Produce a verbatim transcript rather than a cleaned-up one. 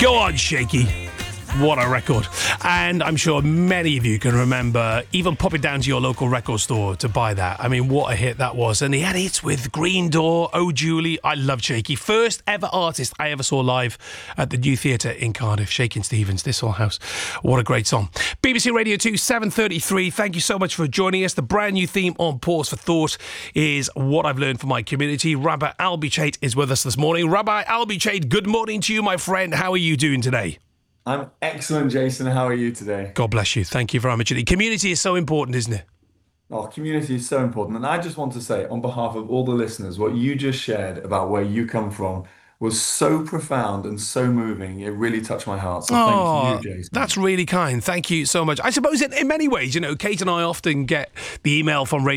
Go on, Shaky. What a record. And I'm sure many of you can remember even popping down to your local record store to buy that. I mean, what a hit that was. And he had hits with Green Door, Oh Julie. I love Shaky. First ever artist I ever saw live at the New Theatre in Cardiff. Shakin' Stevens, This Old House. What a great song. B B C Radio two, seven thirty-three. Thank you so much for joining us. The brand new theme on Pause for Thought is What I've Learned from My Community. Rabbi Albi Chait is with us this morning. Rabbi Albi Chait, good morning to you, my friend. How are you doing today? I'm excellent, Jason. How are you today? God bless you. Thank you very much. Community is so important, isn't it? Oh, community is so important. And I just want to say, on behalf of all the listeners, what you just shared about where you come from was so profound and so moving. It really touched my heart. So oh, thank you, Jason. That's really kind. Thank you so much. I suppose in, in many ways, you know, Kate and I often get the email from radio